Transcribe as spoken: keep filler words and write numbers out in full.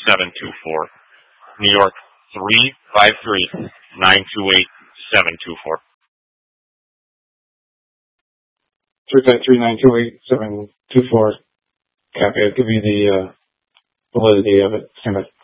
seven two four. New York three five three, nine two eight, seven two four. three five three, nine two eight, seven two four. Copy. I'll give you the uh, validity of it. Stand by.